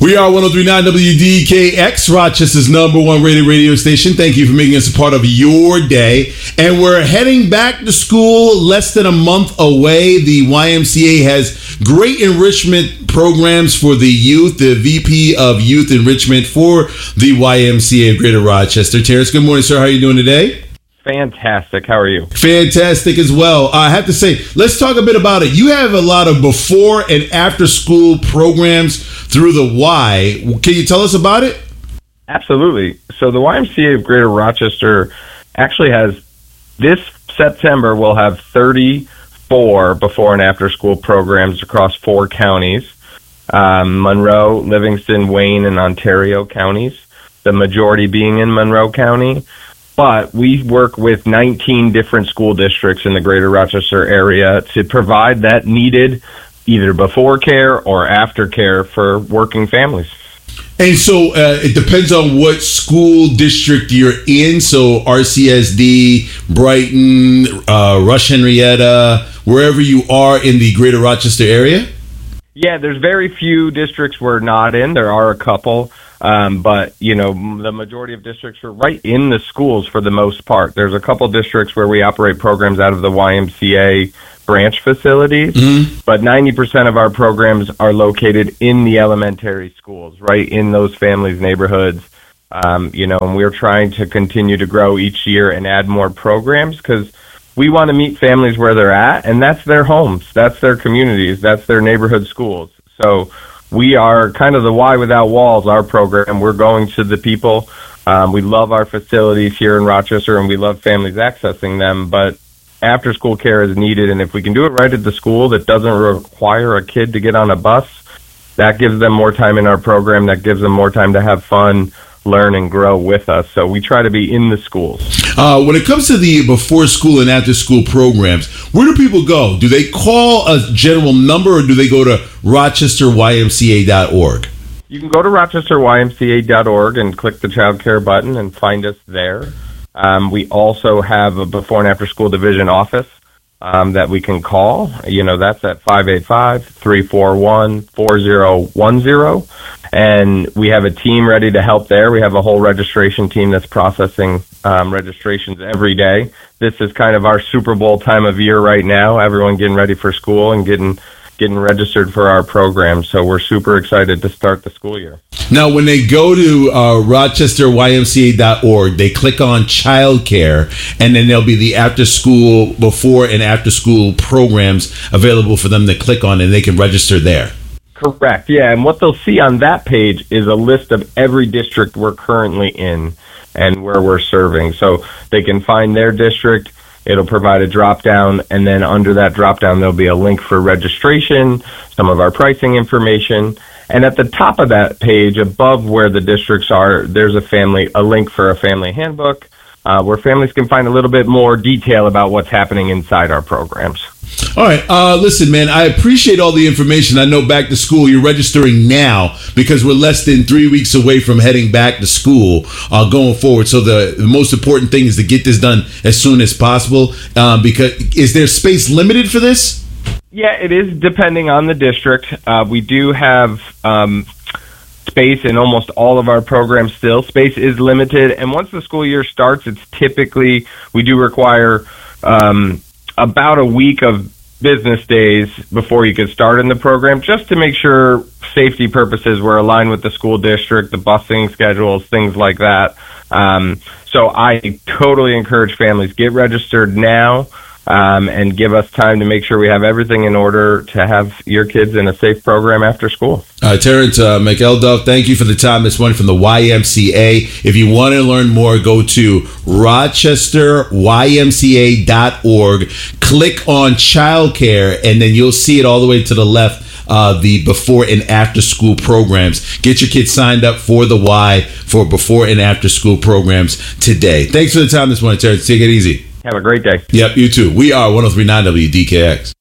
We are 103.9 WDKX, Rochester's #1 rated radio station. Thank you for making us a part of your day. And we're heading back to school less than a month away. The YMCA has great enrichment programs for the youth. The VP of Youth Enrichment for the YMCA of Greater Rochester. Terrence, good morning, sir. How are you doing today? Fantastic. How are you? Fantastic as well. I have to say, let's talk a bit about it. You have a lot of before and after school programs through the Y. Can you tell us about it? Absolutely. So the YMCA of Greater Rochester actually has, this September, we'll have 34 before and after school programs across 4 counties, Monroe, Livingston, Wayne, and Ontario counties, the majority being in Monroe County. But we work with 19 different school districts in the Greater Rochester area to provide that needed either before care or after care for working families. And so it depends on what school district you're in. So RCSD, Brighton, Rush Henrietta, wherever you are in the Greater Rochester area? Yeah, there's very few districts we're not in. There are a couple. But, you know, the majority of districts are right in the schools for the most part. There's a couple districts where we operate programs out of the YMCA branch facilities, but 90% of our programs are located in the elementary schools, right in those families' neighborhoods. You know, and we're trying to continue to grow each year and add more programs because we want to meet families where they're at, and that's their homes, that's their communities, that's their neighborhood schools. So we are kind of the Y Without Walls, our program. We're going to the people. We love our facilities here in Rochester, and we love families accessing them, but after-school care is needed, and if we can do it right at the school that doesn't require a kid to get on a bus, that gives them more time in our program, that gives them more time to have fun, learn, and grow with us. So we try to be in the schools. When it comes to the before school and after school programs, where do people go? Do they call a general number or do they go to rochesterymca.org? You can go to rochesterymca.org and click the child care button and find us there. We also have a before and after school division office that we can call. You know, that's at 585-341-4010. And we have a team ready to help there. We have a whole registration team that's processing registrations every day. This is kind of our Super Bowl time of year right now. Everyone getting ready for school and getting registered for our program. So we're super excited to start the school year. Now, when they go to rochesterymca.org, they click on childcare, and then there'll be the after school, before and after school programs available for them to click on, and they can register there. Correct, yeah, and what they'll see on that page is a list of every district we're currently in and where we're serving. So they can find their district, it'll provide a drop-down, and then under that drop-down there'll be a link for registration, some of our pricing information, and at the top of that page, above where the districts are, there's a link for a family handbook, where families can find a little bit more detail about what's happening inside our programs. All right. Listen, man, I appreciate all the information. I know back to school, you're registering now because we're less than 3 weeks away from heading back to school going forward. So the most important thing is to get this done as soon as possible. Because is there space limited for this? Yeah, it is depending on the district. We do have space in almost all of our programs still. Space is limited. And once the school year starts, it's typically, we do require about a week of business days before you can start in the program, just to make sure safety purposes we're aligned with the school district, the busing schedules, things like that. So I totally encourage families, get registered now and give us time to make sure we have everything in order to have your kids in a safe program after school. Terrence McElduff, thank you for the time this morning from the YMCA. If you want to learn more, go to rochesterymca.org, click on childcare, and then you'll see it all the way to the left, the before and after school programs. Get your kids signed up for the Y for before and after school programs today. Thanks for the time this morning, Terrence. Take it easy. Have a great day. Yep, you too. We are 103.9 WDKX.